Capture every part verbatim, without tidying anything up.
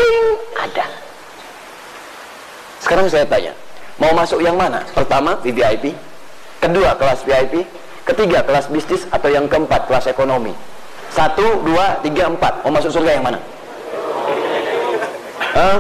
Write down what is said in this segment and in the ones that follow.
ting, ada. Sekarang saya tanya, mau masuk yang mana? Pertama, V V I P. Kedua, kelas V I P. Ketiga, kelas bisnis. Atau yang keempat, kelas ekonomi. Satu, dua, tiga, empat. Mau masuk surga yang mana? Hah?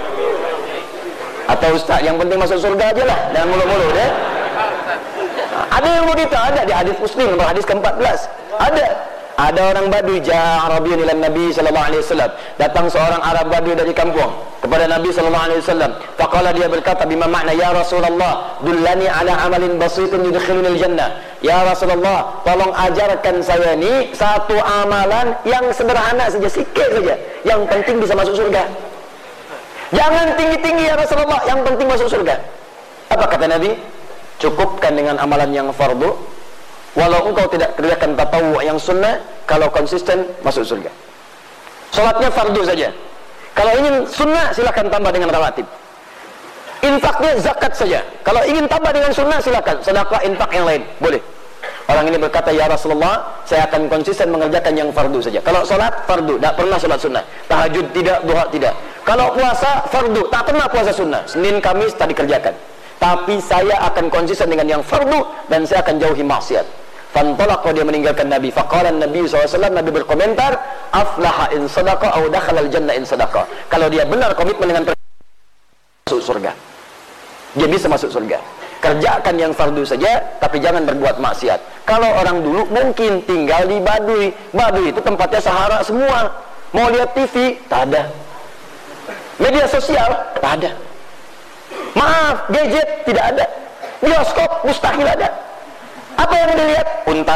Atau Ustaz, yang penting masuk surga aja lah, jangan mulu-mulu ya. Ada yang begitu, ada di hadis Muslim, hadis ke empat belas. Ada. Ada orang Badui, ja'a Arabiyyun ila Nabi sallallahu alaihi wasallam. Datang seorang Arab Badui dari kampung kepada Nabi sallallahu alaihi wasallam. Faqala, dia berkata, bima makna ya Rasulullah, dullani ala amalin basitin yudkhilunil jannah. Ya Rasulullah, tolong ajarkan saya ini satu amalan yang sederhana saja, sikit saja, yang penting bisa masuk surga. Jangan tinggi-tinggi ya Rasulullah, yang penting masuk surga. Apa kata Nabi? Cukupkan dengan amalan yang fardu. Walau engkau tidak kerjakan tatawwu yang sunnah, kalau konsisten masuk surga. Salatnya fardu saja. Kalau ingin sunnah, silakan tambah dengan rawatib. Infaknya zakat saja. Kalau ingin tambah dengan sunnah, silakan sedekah, infak yang lain, boleh. Orang ini berkata, ya Rasulullah, saya akan konsisten mengerjakan yang fardu saja. Kalau salat fardu, tak pernah salat sunnah. Tahajud tidak, duha tidak. Kalau puasa fardu, tak pernah puasa sunnah. Senin, Kamis tak dikerjakan. Tapi saya akan konsisten dengan yang fardu dan saya akan jauhi maksiat. Fantalaqa, dia meninggalkan Nabi. Faqala Nabi sallallahu alaihi wasallam, Nabi berkomentar, aflaha in sadaqa au dakhala al-jannah in sadaqa. Kalau dia benar komitmen dengan masuk surga, dia bisa masuk surga. Kerjakan yang fardu saja, tapi jangan berbuat maksiat. Kalau orang dulu mungkin tinggal di Baduy. Baduy itu tempatnya Sahara semua. Mau lihat T V, tak ada. Media sosial, tak ada. Maaf, gadget tidak ada. Bioskop mustahil ada. Apa yang dilihat? Unta.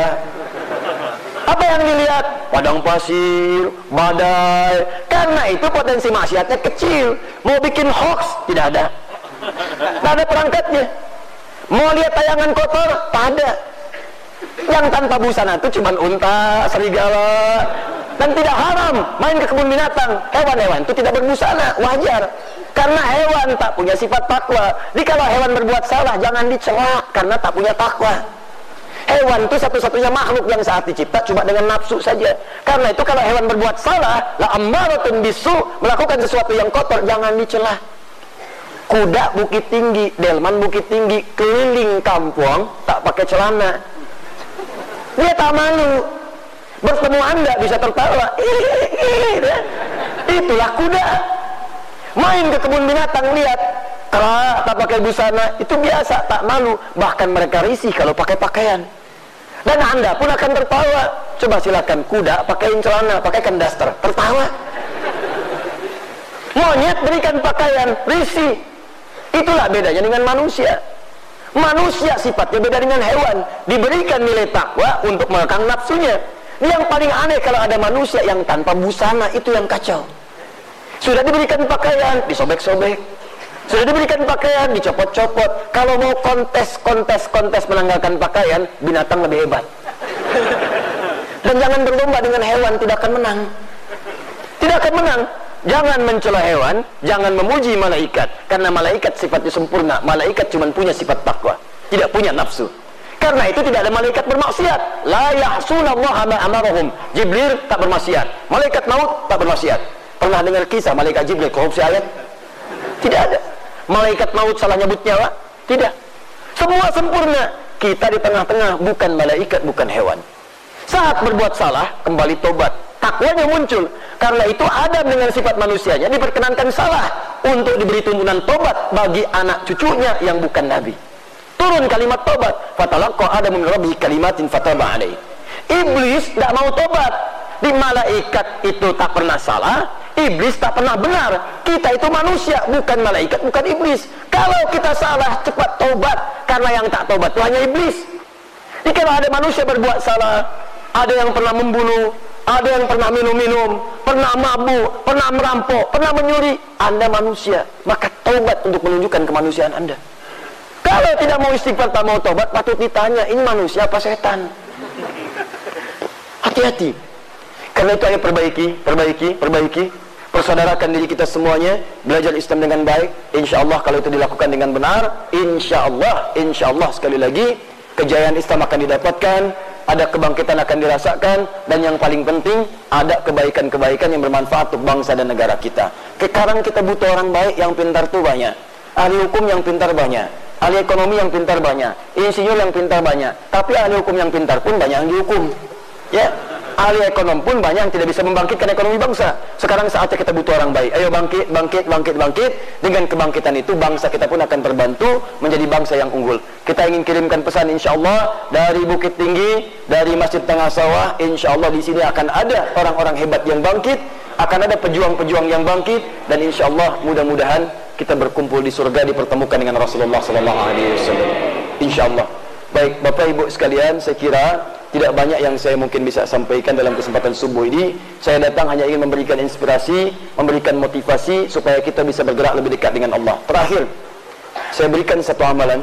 Apa yang dilihat? Padang pasir, badai. Karena itu potensi maksiatnya kecil. Mau bikin hoax, tidak ada. Tak ada perangkatnya. Mau lihat tayangan kotor, tak ada. Yang tanpa busana itu cuma unta, serigala. Dan tidak haram main ke kebun binatang. Hewan-hewan itu tidak berbusana, wajar. Karena hewan tak punya sifat takwa. Jadi kalau hewan berbuat salah, jangan dicela karena tak punya takwa. Hewan itu satu-satunya makhluk yang saat dicipta cuma dengan nafsu saja. Karena itu kalau hewan berbuat salah, la ammaratun bisu, melakukan sesuatu yang kotor, jangan dicela. Kuda bukit tinggi, delman bukit tinggi, keliling kampung tak pakai celana. Dia tak malu. Bertemu Anda bisa tertawa. Itulah kuda. Main ke kebun binatang, lihat kera tak pakai busana, itu biasa, tak malu. Bahkan mereka risih kalau pakai pakaian. Dan Anda pun akan tertawa. Coba silakan kuda pakaiin celana, pakaikan daster, tertawa. Monyet berikan pakaian, risih. Itulah bedanya dengan manusia. Manusia sifatnya beda dengan hewan. Diberikan nilai takwa untuk mengekang nafsunya. Yang paling aneh kalau ada manusia yang tanpa busana, itu yang kacau. Sudah diberikan pakaian, disobek-sobek. Sudah diberikan pakaian, dicopot-copot. Kalau mau kontes, kontes, kontes menanggalkan pakaian, binatang lebih hebat. Dan jangan berlomba dengan hewan, tidak akan menang. Tidak akan menang. Jangan mencela hewan, jangan memuji malaikat. Karena malaikat sifatnya sempurna. Malaikat cuma punya sifat takwa, tidak punya nafsu. Karena itu tidak ada malaikat bermaksiat. La ya'sunallaha ma amarahum. Jibril tak bermaksiat. Malaikat maut tak bermaksiat. Pernah dengar kisah malaikat Jibril korupsi ayat? Tidak ada. Malaikat maut salah nyebut nyawa? Tidak. Semua sempurna. Kita di tengah-tengah, bukan malaikat, bukan hewan. Saat berbuat salah, kembali tobat. Takwanya muncul. Karena itu Adam dengan sifat manusianya diperkenankan salah untuk diberi tuntunan tobat bagi anak cucunya yang bukan nabi. Turun kalimat tobat. Fatalaqa Adamu min rabbihi kalimatin fataba alaihi. Iblis tidak mau tobat. Di malaikat itu tak pernah salah, iblis tak pernah benar. Kita itu manusia, bukan malaikat, bukan iblis. Kalau kita salah, cepat tobat. Karena yang tak tobat itu hanya iblis. Jadi kalau ada manusia berbuat salah, ada yang pernah membunuh, ada yang pernah minum-minum, pernah mabuk, pernah merampok, pernah menyuri, Anda manusia, maka tobat untuk menunjukkan kemanusiaan Anda. Kalau tidak mau istighfar, tak mau tobat, patut ditanya, ini manusia apa setan? Hati-hati. Karena itu ayo perbaiki, perbaiki, perbaiki. Persaudarakan diri kita semuanya, belajar Islam dengan baik. Insya Allah kalau itu dilakukan dengan benar, insya Allah, insya Allah sekali lagi kejayaan Islam akan didapatkan. ada kebangkitan akan dirasakan, dan yang paling penting ada kebaikan-kebaikan yang bermanfaat untuk bangsa dan negara kita. Sekarang kita butuh orang baik yang pintar tuh banyak, ahli hukum yang pintar banyak, ahli ekonomi yang pintar banyak, insinyur yang pintar banyak, tapi ahli hukum yang pintar pun banyak yang dihukum, ya. Ahli ekonom pun banyak yang tidak bisa membangkitkan ekonomi bangsa. Sekarang saatnya kita butuh orang baik. Ayo bangkit, bangkit, bangkit, bangkit. Dengan kebangkitan itu bangsa kita pun akan terbantu menjadi bangsa yang unggul. Kita ingin kirimkan pesan insya Allah dari Bukit Tinggi, dari Masjid Tengah Sawah. Insya Allah di sini akan ada orang-orang hebat yang bangkit, akan ada pejuang-pejuang yang bangkit, dan insya Allah mudah-mudahan kita berkumpul di surga, dipertemukan dengan Rasulullah Sallallahu Alaihi Wasallam. Insya Allah. Baik, Bapak Ibu sekalian, saya kira tidak banyak yang saya mungkin bisa sampaikan dalam kesempatan subuh ini. Saya datang hanya ingin memberikan inspirasi, memberikan motivasi supaya kita bisa bergerak lebih dekat dengan Allah. Terakhir, saya berikan satu amalan,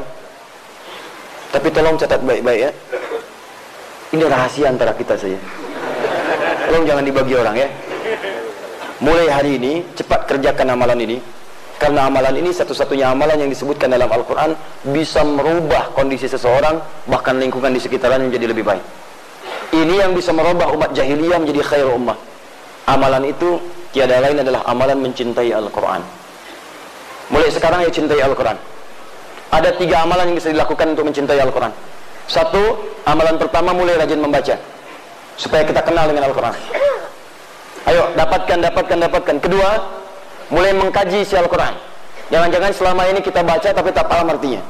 tapi tolong catat baik-baik ya. Ini rahasia antara kita saja. Tolong jangan dibagi orang ya. Mulai hari ini cepat kerjakan amalan ini, karena amalan ini satu-satunya amalan yang disebutkan dalam Al-Quran bisa merubah kondisi seseorang, bahkan lingkungan di sekitarnya menjadi lebih baik. Ini yang bisa merubah umat jahiliyah menjadi khair ummah. Amalan itu tiada lain adalah amalan mencintai Al-Quran. Mulai sekarang ya cintai Al-Quran. Ada tiga amalan yang bisa dilakukan untuk mencintai Al-Quran. Satu, amalan pertama mulai rajin membaca, supaya kita kenal dengan Al-Quran. Ayo dapatkan, dapatkan, dapatkan. Kedua, mulai mengkaji isi Al-Quran. Jangan-jangan selama ini kita baca tapi tak paham artinya.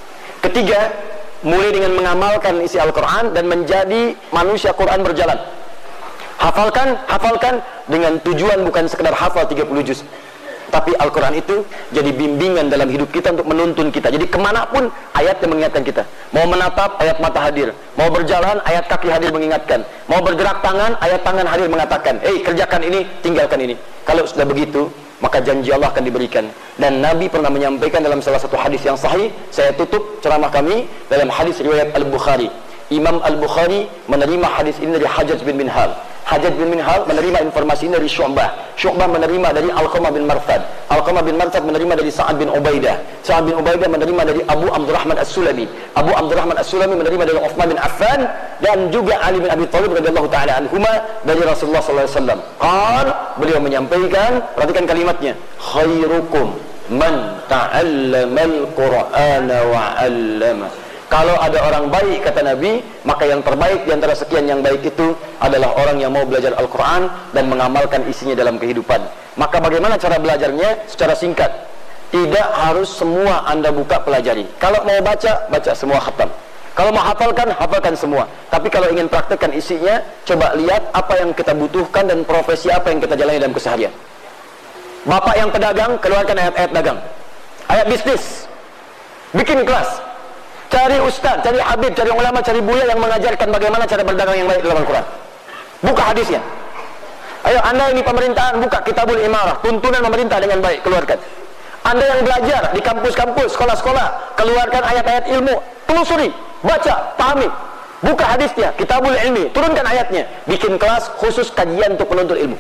Ketiga, mulai dengan mengamalkan isi Al-Quran dan menjadi manusia Quran berjalan. Hafalkan, hafalkan dengan tujuan bukan sekedar hafal tiga puluh juz, tapi Al-Quran itu jadi bimbingan dalam hidup kita untuk menuntun kita. Jadi kemanapun ayat yang mengingatkan kita. Mau menatap, ayat mata hadir. Mau berjalan, ayat kaki hadir mengingatkan. Mau bergerak tangan, ayat tangan hadir mengatakan, eh kerjakan ini, tinggalkan ini. Kalau sudah begitu, maka janji Allah akan diberikan. Dan Nabi pernah menyampaikan dalam salah satu hadis yang sahih. Saya tutup ceramah kami dalam hadis riwayat Al-Bukhari. Imam Al-Bukhari menerima hadis ini dari Hajjaj bin Minhal. Hajjaj bin Minhal menerima informasi ini dari Syu'bah. Syu'bah menerima dari Alqamah bin Marthad. Alqamah bin Marthad menerima dari Sa'ad bin Ubaidah. Sa'ad bin Ubaidah menerima dari Abu Abdurrahman As-Sulami. Abu Abdurrahman As-Sulami menerima dari Uthman bin Affan, dan juga Ali bin Abi Thalib radhiyallahu taala anhuma dari Rasulullah sallallahu alaihi wasallam. Qal, beliau menyampaikan, perhatikan kalimatnya, khairukum man ta'allamal Qur'ana wa 'allama. Kalau ada orang baik, kata Nabi, maka yang terbaik di antara sekian yang baik itu adalah orang yang mau belajar Al-Quran dan mengamalkan isinya dalam kehidupan. Maka bagaimana cara belajarnya? Secara singkat. Tidak harus semua Anda buka pelajari. Kalau mau baca, baca semua khatam. Kalau mau hafalkan, hafalkan semua. Tapi kalau ingin praktekkan isinya, coba lihat apa yang kita butuhkan dan profesi apa yang kita jalani dalam keseharian. Bapak yang pedagang, keluarkan ayat-ayat dagang. Ayat bisnis. Bikin kelas. Cari ustaz, cari habib, cari ulama, cari buya yang mengajarkan bagaimana cara berdagang yang baik dalam Al-Quran. Buka hadisnya. Ayo Anda ini pemerintahan, buka Kitabul Imarah, tuntunan pemerintah dengan baik, keluarkan. Anda yang belajar di kampus-kampus, sekolah-sekolah, keluarkan ayat-ayat ilmu, telusuri, baca, pahami. Buka hadisnya, Kitabul Ilmi, turunkan ayatnya. Bikin kelas khusus kajian untuk penuntut ilmu.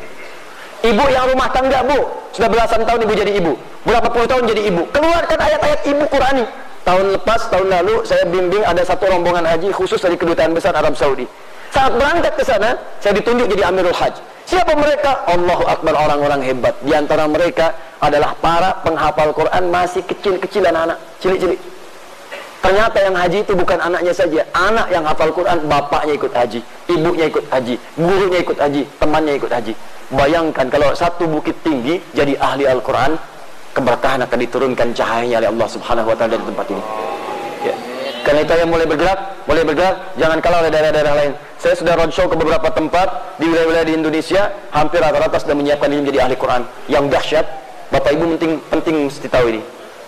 Ibu yang rumah tangga, bu, sudah belasan tahun ibu jadi ibu, berapa puluh tahun jadi ibu, keluarkan ayat-ayat ibu Qurani. Tahun lepas, tahun lalu, saya bimbing ada satu rombongan haji khusus dari Kedutaan Besar Arab Saudi. Saat berangkat ke sana, saya ditunjuk jadi Amirul Hajj. Siapa mereka? Allahu Akbar, orang-orang hebat. Di antara mereka adalah para penghafal Quran masih kecil-kecil anak-anak, cilik-cilik. Ternyata yang haji itu bukan anaknya saja. Anak yang hafal Quran, bapaknya ikut haji, ibunya ikut haji, gurunya ikut haji, temannya ikut haji. Bayangkan kalau satu Bukit Tinggi jadi ahli Al-Quran, keberkahan akan diturunkan cahayanya oleh Allah Subhanahu wa taala di tempat ini. Ya. Karena itu yang mulai bergerak, mulai bergerak, jangan kalah oleh daerah-daerah lain. Saya sudah roadshow ke beberapa tempat di wilayah-wilayah di Indonesia, hampir rata-rata sudah menyiapkan diri menjadi ahli Quran. Yang dahsyat, Bapak Ibu penting penting mesti tahu ini.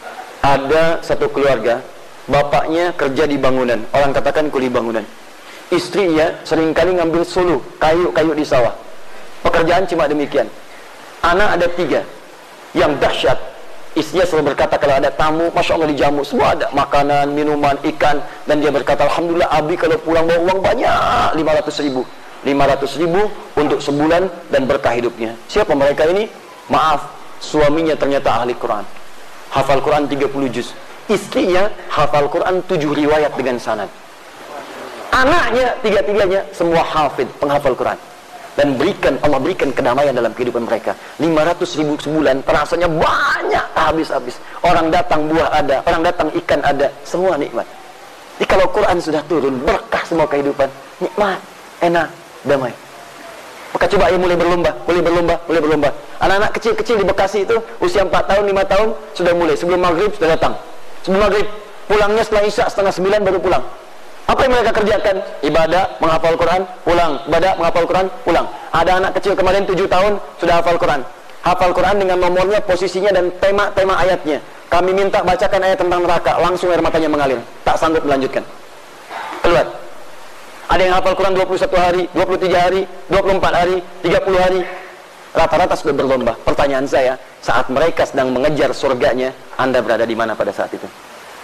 Ada satu keluarga, bapaknya kerja di bangunan, orang katakan kuli bangunan. Istrinya seringkali ngambil suluh, kayu-kayu di sawah. Pekerjaan cuma demikian. Anak ada tiga. Yang dahsyat, istrinya selalu berkata kalau ada tamu, Masya Allah dijamu, semua ada, makanan, minuman, ikan, dan dia berkata, Alhamdulillah Abi kalau pulang bawa uang banyak, lima ratus ribu lima ratus ribu untuk sebulan dan berkah hidupnya. Siapa mereka ini? Maaf, suaminya ternyata ahli Quran, hafal Quran tiga puluh juz. Istrinya hafal Quran tujuh riwayat dengan sanad. Anaknya tiga-tiganya semua hafid, penghafal Quran. Dan berikan Allah berikan kedamaian dalam kehidupan mereka. lima ratus ribu sebulan terasanya banyak, habis-habis. Orang datang buah ada, orang datang ikan ada, semua nikmat. Jadi kalau Quran sudah turun, berkah semua kehidupan, nikmat, enak, damai. Maka coba ya mulai berlomba, mulai berlomba, mulai berlomba. Anak-anak kecil-kecil di Bekasi itu usia empat tahun, lima tahun sudah mulai. Sebelum maghrib sudah datang. Sebelum maghrib, pulangnya setelah isya setengah sembilan baru pulang. Apa yang mereka kerjakan? Ibadah, menghafal Quran, pulang. Ibadah, menghafal Quran, pulang. Ada anak kecil kemarin tujuh tahun sudah hafal Quran. Hafal Quran dengan nomornya, posisinya dan tema-tema ayatnya. Kami minta bacakan ayat tentang neraka, langsung air matanya mengalir. Tak sanggup melanjutkan. Keluar. Ada yang hafal Quran dua puluh satu hari, dua puluh tiga hari, dua puluh empat hari, tiga puluh hari. Rata-rata sudah berlomba. Pertanyaan saya, saat mereka sedang mengejar surganya, Anda berada di mana pada saat itu?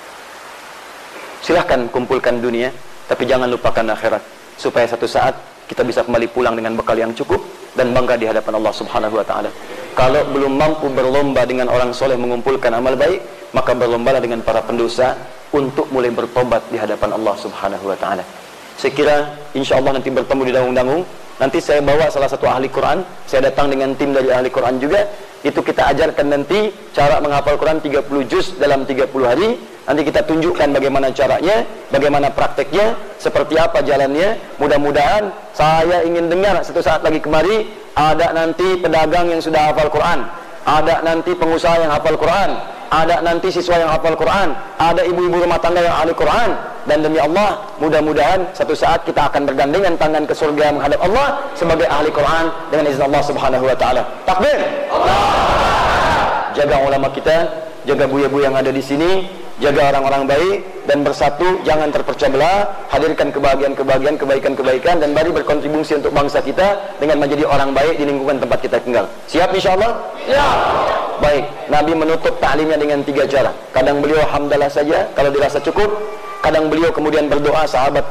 Silahkan kumpulkan dunia, tapi jangan lupakan akhirat, supaya satu saat kita bisa kembali pulang dengan bekal yang cukup dan bangga di hadapan Allah Subhanahu wa taala. Kalau belum mampu berlomba dengan orang soleh mengumpulkan amal baik, maka berlombalah dengan para pendosa untuk mulai bertobat di hadapan Allah Subhanahu wa taala. Saya kira insya Allah nanti bertemu di Dangung-Dangung. Nanti saya bawa salah satu ahli Quran. Saya datang dengan tim dari ahli Quran juga. Itu kita ajarkan nanti cara menghafal Quran tiga puluh juz dalam tiga puluh hari. Nanti kita tunjukkan bagaimana caranya, bagaimana prakteknya, seperti apa jalannya. Mudah-mudahan saya ingin dengar satu saat lagi kemari ada nanti pedagang yang sudah hafal Quran, ada nanti pengusaha yang hafal Quran, ada nanti siswa yang hafal Quran, ada ibu-ibu rumah tangga yang ahli Quran. Dan demi Allah, mudah-mudahan satu saat kita akan bergandengan tangan ke surga menghadap Allah sebagai ahli Quran dengan izin Allah Subhanahu wa taala. Takbir. Allah. Jaga ulama kita, jaga buya-buya yang ada di sini, jaga orang-orang baik dan bersatu, jangan terpecah belah. Hadirkan kebahagiaan-kebahagiaan, kebaikan-kebaikan dan mari berkontribusi untuk bangsa kita dengan menjadi orang baik di lingkungan tempat kita tinggal. Siap insyaallah? Siap. Baik, Nabi menutup ta'limnya dengan tiga cara. Kadang beliau hamdalah saja kalau dirasa cukup, kadang beliau kemudian berdoa sahabat